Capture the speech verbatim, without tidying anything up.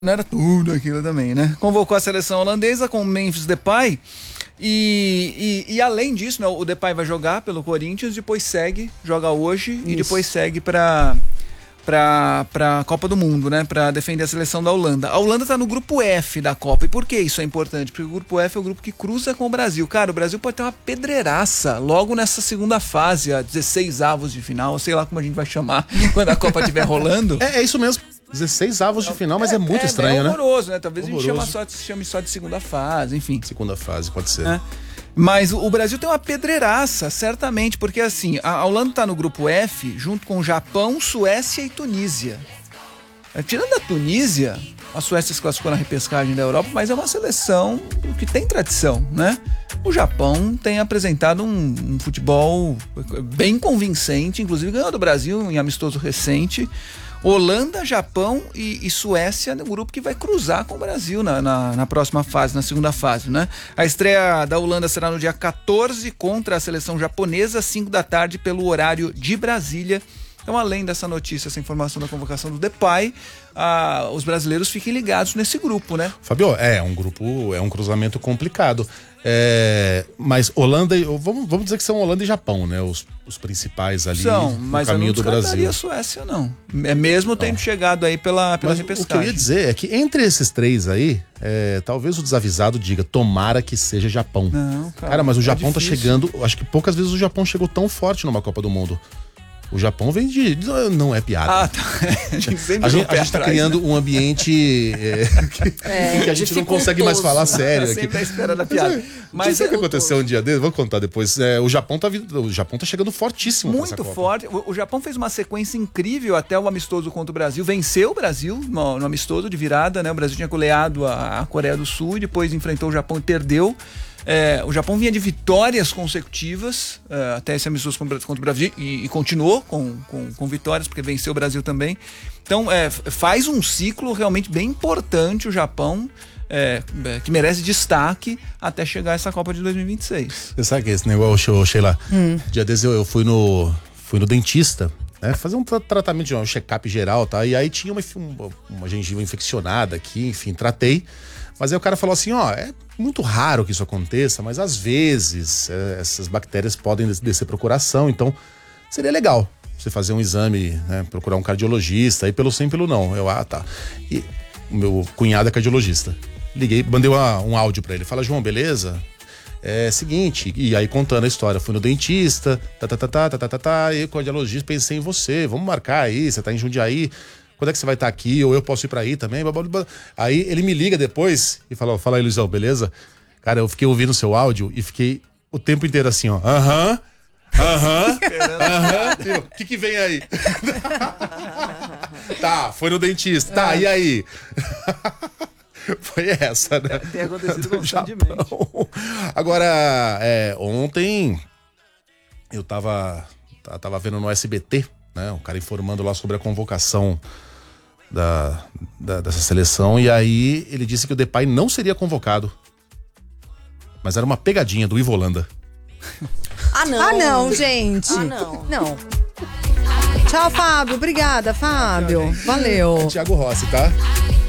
Não era tudo aquilo também, né? Convocou a seleção holandesa com o Memphis Depay. E, e, e além disso, né, o Depay vai jogar pelo Corinthians, depois segue, joga hoje Isso. e depois segue para para para Copa do Mundo, né, para defender a seleção da Holanda. A Holanda tá no grupo F da Copa. E por que isso é importante? Porque o grupo F é o grupo que cruza com o Brasil. Cara, o Brasil pode ter uma pedreiraça logo nessa segunda fase, a dezesseis avos de final, sei lá como a gente vai chamar quando a Copa estiver rolando. É, é isso mesmo. dezesseis avos de final, mas é, é muito é, estranho, é horroroso, né? né? Talvez horroroso. a gente chama só, chame só de segunda fase, enfim. Segunda fase, pode ser. É. Mas o Brasil tem uma pedreiraça, certamente, porque assim, a Holanda tá no grupo F, junto com o Japão, Suécia e Tunísia. Tirando a Tunísia, a Suécia se classificou na repescagem da Europa, mas é uma seleção que tem tradição, né? O Japão tem apresentado um, um futebol bem convincente, inclusive ganhou do Brasil em amistoso recente. Holanda, Japão e, e Suécia no grupo que vai cruzar com o Brasil na, na, na próxima fase, na segunda fase, né? A estreia da Holanda será no dia quatorze contra a seleção japonesa, cinco da tarde, pelo horário de Brasília. Então, além dessa notícia, essa informação da convocação do Depay, ah, os brasileiros fiquem ligados nesse grupo, né? Fabio, é um grupo, é um cruzamento complicado. É, mas Holanda, vamos, vamos dizer que são Holanda e Japão, né? Os, os principais ali são, no mas caminho do Brasil. Mas eu não descartaria a Suécia, não. É mesmo tendo chegado aí pela, pela mas repescagem. O que eu ia dizer é que entre esses três aí, é, talvez o desavisado diga, tomara que seja Japão. Não, cara, cara mas o é Japão difícil. Tá chegando, acho que poucas vezes o Japão chegou tão forte numa Copa do Mundo. O Japão vem de... Não é piada. Ah, tá. A gente sempre a gente, a gente tá atrás, criando né? um ambiente é, que, é, que a gente não consegue mais falar sério aqui. Sempre à espera da piada. Mas sabe o que aconteceu um dia dele? Vou contar depois. É, o Japão tá o Japão tá chegando fortíssimo. Muito forte. O, o Japão fez uma sequência incrível até o amistoso contra o Brasil. Venceu o Brasil no, no amistoso de virada, né? O Brasil tinha goleado a, a Coreia do Sul e depois enfrentou o Japão e perdeu. É, o Japão vinha de vitórias consecutivas é, até esse amistoso contra o Brasil e, e continuou com, com, com vitórias, porque venceu o Brasil também. Então é, faz um ciclo realmente bem importante o Japão, é, que merece destaque até chegar a essa Copa de dois mil e vinte e seis. Você sabe que esse negócio, Sheila, hum. dia desses eu, eu fui no, fui no dentista, né, fazer um tra- tratamento de um check-up geral, tá? E aí tinha uma, uma, uma gengiva infeccionada aqui, enfim, tratei. Mas aí o cara falou assim, ó, é muito raro que isso aconteça, mas às vezes é, essas bactérias podem descer pro coração, então seria legal você fazer um exame, né, procurar um cardiologista, aí pelo sim, pelo não. Eu, ah, tá. E o meu cunhado é cardiologista. Liguei, mandei uma, um áudio pra ele. Fala, João, beleza? É seguinte, e aí contando a história, fui no dentista, tá, tá, tá, tá, tá, tá, tá, tá, e o cardiologista, pensei em você, vamos marcar aí, você tá em Jundiaí, quando é que você vai estar aqui, ou eu posso ir pra aí também, blá, blá, blá. Aí ele me liga depois e fala, fala aí, Luizão, beleza? Cara, eu fiquei ouvindo o seu áudio e fiquei o tempo inteiro assim, ó, aham, aham, aham, o que que vem aí? Tá, foi no dentista, tá, e aí? Foi essa, né? Tem acontecido constantemente. Agora, é, ontem eu tava, tava vendo no S B T, né? O cara informando lá sobre a convocação da, da, dessa seleção, e aí ele disse que o Depay não seria convocado. Mas era uma pegadinha do Ivo Holanda. Ah, não. Ah, não, gente. Ah, não. Não. Tchau, Fábio. Obrigada, Fábio. Valeu. É Thiago Rossi, tá?